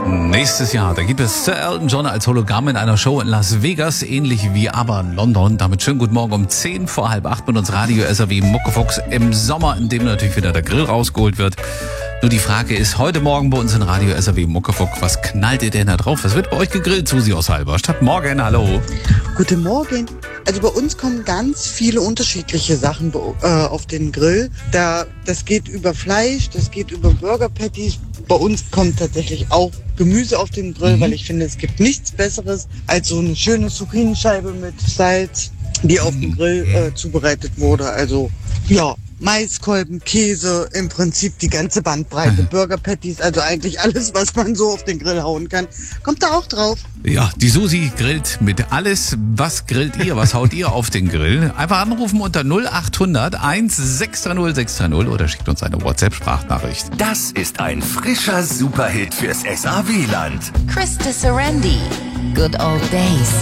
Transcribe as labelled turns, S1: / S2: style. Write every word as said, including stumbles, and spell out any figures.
S1: Nächstes Jahr, da gibt es Sir Elton John als Hologramm in einer Show in Las Vegas, ähnlich wie aber in London. Damit schönen guten Morgen um zehn vor halb acht mit uns Radio S R W Muckefuchs im Sommer, in dem natürlich wieder der Grill rausgeholt wird. Nur die Frage ist heute Morgen bei uns in Radio S R W Muckefuchs, was knallt ihr denn da drauf? Was wird bei euch gegrillt, Susi aus Halberstadt? Morgen, hallo.
S2: Guten Morgen. Also bei uns kommen ganz viele unterschiedliche Sachen äh, auf den Grill. Da, das geht über Fleisch, das geht über Burger Patties. Bei uns kommt tatsächlich auch Gemüse auf den Grill, mhm. weil ich finde, es gibt nichts Besseres als so eine schöne Zucchini-Scheibe mit Salz, die auf dem Grill äh, zubereitet wurde. Also ja, Maiskolben, Käse, im Prinzip die ganze Bandbreite, Burger Patties, also eigentlich alles, was man so auf den Grill hauen kann, kommt da auch drauf.
S1: Ja, die Susi grillt mit alles. Was grillt ihr? Was haut ihr auf den Grill? Einfach anrufen unter null acht hundert eins sechs drei null sechs drei null oder schickt uns eine WhatsApp-Sprachnachricht.
S3: Das ist ein frischer Superhit fürs S R W-Land.
S4: Krista Serendi, Good Old Days.